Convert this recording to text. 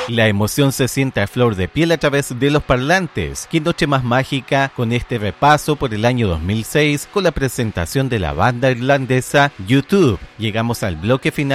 La emoción se siente a flor de piel a través de los parlantes. Qué noche más mágica con este repaso por el año 2006 con la presentación de la banda irlandesa U2. Llegamos al bloque final